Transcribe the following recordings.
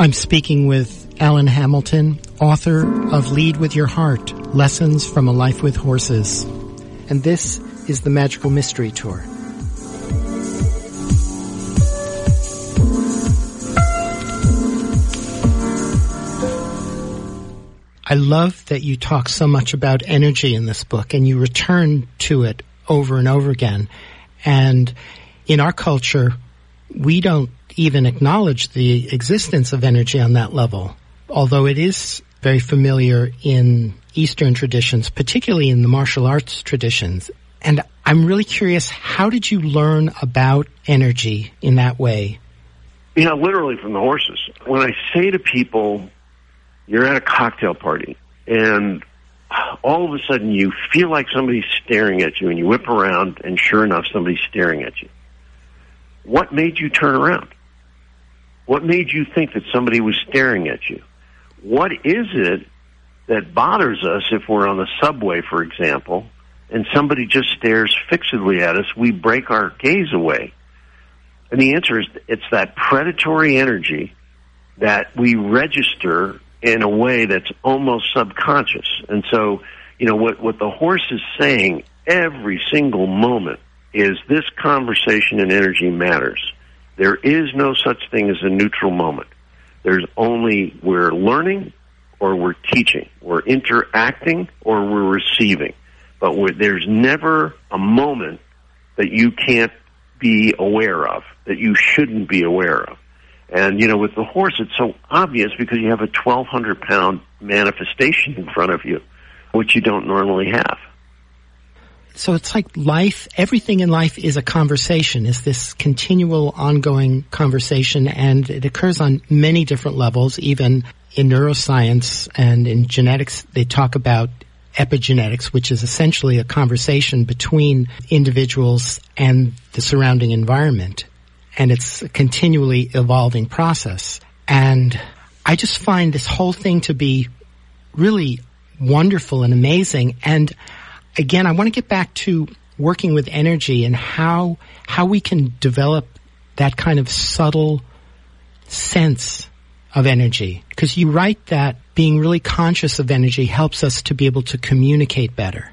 I'm speaking with Alan Hamilton, author of Lead with Your Heart, Lessons from a Life with Horses. And this is the Magical Mystery Tour. I love that you talk so much about energy in this book, and you return to it over and over again. And in our culture, we don't even acknowledge the existence of energy on that level, although it is very familiar in Eastern traditions, particularly in the martial arts traditions. And I'm really curious, how did you learn about energy in that way? You know, literally from the horses. When I say to people, you're at a cocktail party, and all of a sudden you feel like somebody's staring at you, and you whip around, and sure enough, somebody's staring at you. What made you turn around? What made you think that somebody was staring at you? What is it that bothers us if we're on the subway, for example, and somebody just stares fixedly at us? We break our gaze away. And the answer is it's that predatory energy that we register in a way that's almost subconscious. And so, you know, what the horse is saying every single moment is this conversation and energy matters. There is no such thing as a neutral moment. There's only we're learning or we're teaching. We're interacting or we're receiving. But there's never a moment that you can't be aware of, that you shouldn't be aware of. And, you know, with the horse, it's so obvious because you have a 1,200-pound manifestation in front of you, which you don't normally have. So it's like life, everything in life is a conversation, is this continual ongoing conversation, and it occurs on many different levels. Even in neuroscience and in genetics, they talk about epigenetics, which is essentially a conversation between individuals and the surrounding environment. And it's a continually evolving process. And I just find this whole thing to be really wonderful and amazing. And again, I want to get back to working with energy and how we can develop that kind of subtle sense of energy. Because you write that being really conscious of energy helps us to be able to communicate better.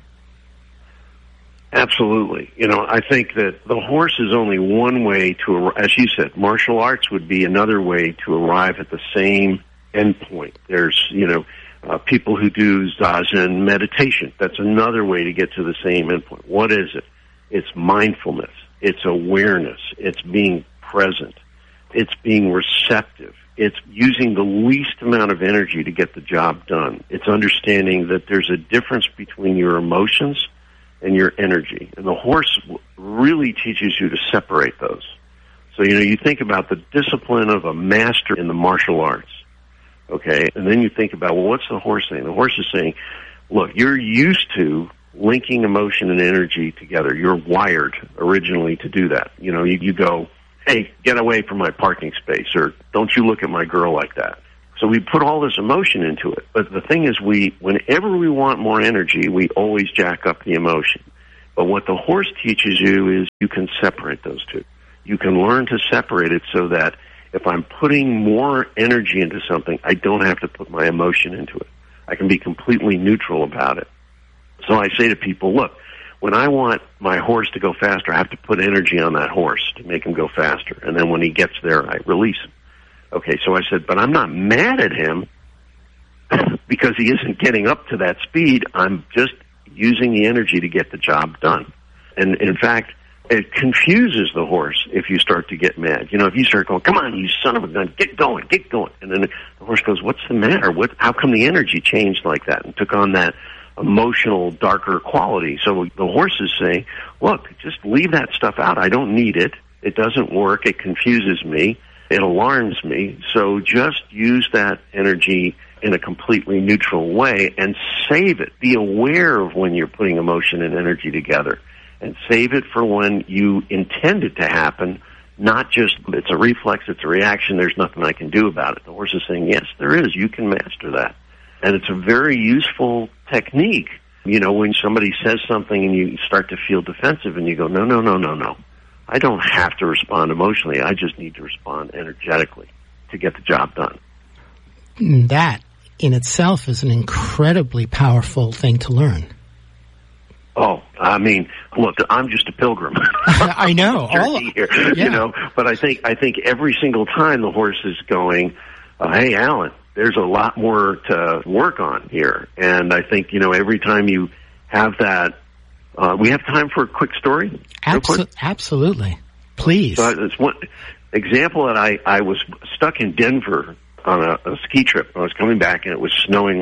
Absolutely. You know, I think that the horse is only one way to, as you said, martial arts would be another way to arrive at the same endpoint. There's, you know, people who do Zazen meditation. That's another way to get to the same endpoint. What is it? It's mindfulness. It's awareness. It's being present. It's being receptive. It's using the least amount of energy to get the job done. It's understanding that there's a difference between your emotions and your energy. And the horse really teaches you to separate those. So, you know, you think about the discipline of a master in the martial arts. Okay, and then you think about, well, what's the horse saying? The horse is saying, look, you're used to linking emotion and energy together. You're wired originally to do that. You know, you go, hey, get away from my parking space, or don't you look at my girl like that. So we put all this emotion into it. But the thing is, whenever we want more energy, we always jack up the emotion. But what the horse teaches you is you can separate those two. You can learn to separate it so that if I'm putting more energy into something, I don't have to put my emotion into it. I can be completely neutral about it. So I say to people, look, when I want my horse to go faster, I have to put energy on that horse to make him go faster. And then when he gets there, I release him. Okay, so I said, but I'm not mad at him because he isn't getting up to that speed. I'm just using the energy to get the job done. And in fact, it confuses the horse if you start to get mad. You know, if you start going, come on, you son of a gun, get going. And then the horse goes, what's the matter? How come the energy changed like that and took on that emotional, darker quality? So the horse is saying, look, just leave that stuff out. I don't need it. It doesn't work. It confuses me. It alarms me. So just use that energy in a completely neutral way and save it. Be aware of when you're putting emotion and energy together. And save it for when you intend it to happen, not just it's a reflex, it's a reaction, there's nothing I can do about it. The horse is saying, yes, there is. You can master that. And it's a very useful technique. You know, when somebody says something and you start to feel defensive and you go, no. I don't have to respond emotionally. I just need to respond energetically to get the job done. that in itself is an incredibly powerful thing to learn. Oh, I mean, look, I'm just a pilgrim. I know. Here, you know, but I think every single time the horse is going, hey, Alan, there's a lot more to work on here. And I think, you know, every time you have that, we have time for a quick story? Absolutely. Please. So it's one example that I was stuck in Denver on a ski trip. I was coming back and it was snowing